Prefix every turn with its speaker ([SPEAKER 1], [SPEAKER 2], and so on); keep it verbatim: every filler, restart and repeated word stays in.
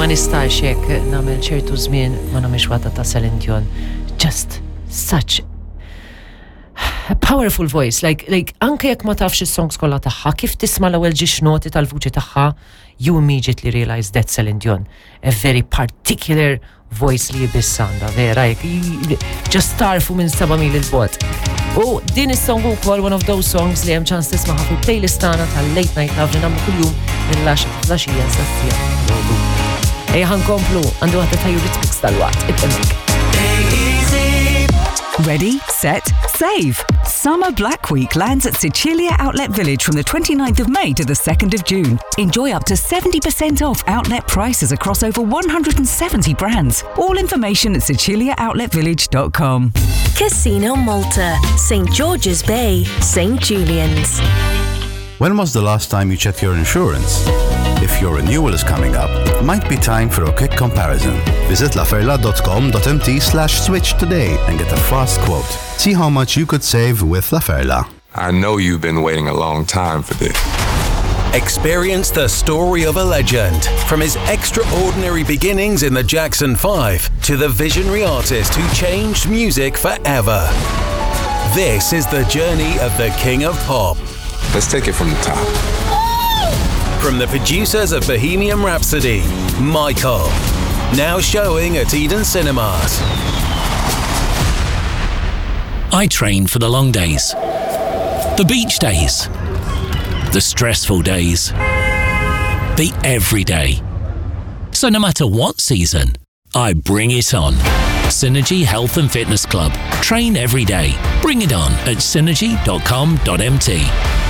[SPEAKER 1] ma nistax hekk nagħmel ċertu żmien ma nagħmilx waħda ta' Celine Dion. Just such a powerful voice, like like anke jekk ma tafx is-songs kollha tagħha, kif tisma' l-ewwel ġiex noti tal-vuċi tagħha, you immediately realize that Celine Dion, a very particular voice li jibissanda, vera, just tarfu minn seba' mil il-bot. U din is-song ukoll one of those songs li hemm ċans tismaħa fil-playlist tagħna tal-Late Night Love li nagħmlu kuljum mill-għaxija sassija. Ejja ħankomplu għandu waħda ta' Eurythmics tal-waqt, it-temmek.
[SPEAKER 2] Ready, set, save! Summer Black Week lands at Sicilia Outlet Village from the twenty-ninth of May to the second of June. Enjoy up to seventy percent off outlet prices across over one hundred seventy brands. All information at sicilia outlet village dot com.
[SPEAKER 3] Casino Malta, Saint George's Bay, Saint Julian's.
[SPEAKER 4] When was the last time you checked your insurance? If your renewal is coming up, it might be time for a quick comparison. Visit laferla dot com dot m t slash switch today and get a fast quote. See how much you could save with Laferla.
[SPEAKER 5] I know you've been waiting a long time for this.
[SPEAKER 6] Experience the story of a legend, from his extraordinary beginnings in the Jackson five to the visionary artist who changed music forever. This is the journey of the King of Pop.
[SPEAKER 5] Let's take it from the top.
[SPEAKER 6] From the producers of Bohemian Rhapsody, Michael. Now showing at Eden Cinemas.
[SPEAKER 7] I train for the long days, the beach days, the stressful days, the everyday. So no matter what season, I bring it on. Synergy Health and Fitness Club. Train every day. Bring it on at synergy dot com dot m t.